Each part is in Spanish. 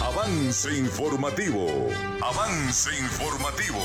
Avance informativo. Avance informativo.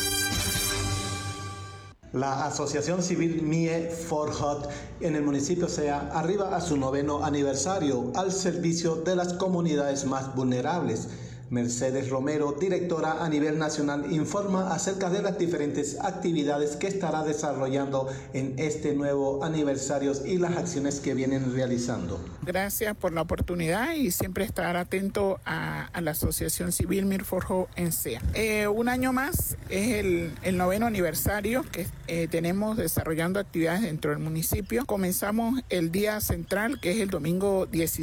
La Asociación Civil MIE Forjot en el municipio Sea arriba a su 9º aniversario al servicio de las comunidades más vulnerables. Mercedes Romero, directora a nivel nacional, informa acerca de las diferentes actividades que estará desarrollando en este nuevo aniversario y las acciones que vienen realizando. Gracias por la oportunidad y siempre estar atento a la Asociación Civil MIE Forjot en Sea. Un año más es el 9º aniversario que tenemos desarrollando actividades dentro del municipio. Comenzamos el día central, que es el domingo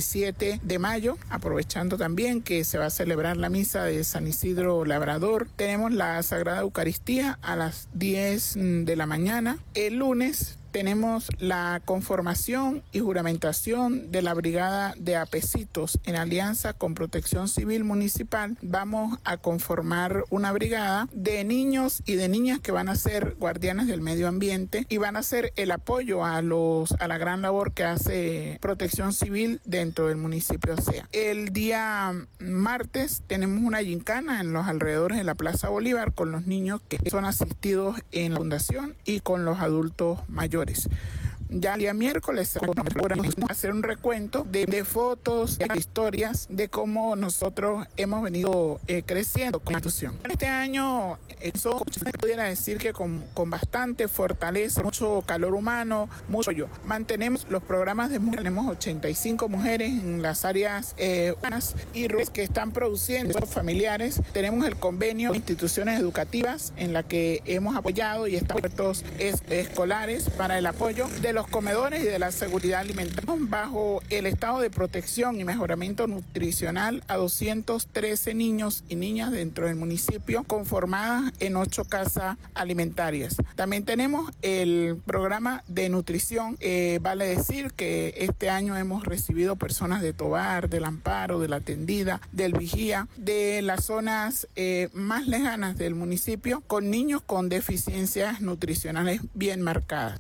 17 de mayo, aprovechando también que se va a celebrar la misa de San Isidro Labrador. Tenemos la Sagrada Eucaristía a las 10 de la mañana. El lunes tenemos la conformación y juramentación de la Brigada de Apecitos en alianza con Protección Civil Municipal. Vamos a conformar una brigada de niños y de niñas que van a ser guardianes del medio ambiente y van a hacer el apoyo a la gran labor que hace Protección Civil dentro del municipio Sea. El día martes tenemos una gincana en los alrededores de la Plaza Bolívar con los niños que son asistidos en la fundación y con los adultos mayores. Ya el día miércoles vamos a hacer un recuento de fotos, de historias de cómo nosotros hemos venido creciendo con la institución. Este año, eso pudiera decir que con bastante fortaleza, mucho calor humano, mucho yo. Mantenemos los programas de mujeres, tenemos 85 mujeres en las áreas urbanas y rurales que están produciendo familiares. Tenemos el convenio de instituciones educativas en la que hemos apoyado y están puestos escolares para el apoyo de los comedores y de la seguridad alimentaria. Bajo el estado de protección y mejoramiento nutricional a 213 niños y niñas dentro del municipio, conformadas en 8 casas alimentarias. También tenemos el programa de nutrición. Vale decir que este año hemos recibido personas de Tovar, del Amparo, de la Tendida, del Vigía, de las zonas más lejanas del municipio, con niños con deficiencias nutricionales bien marcadas.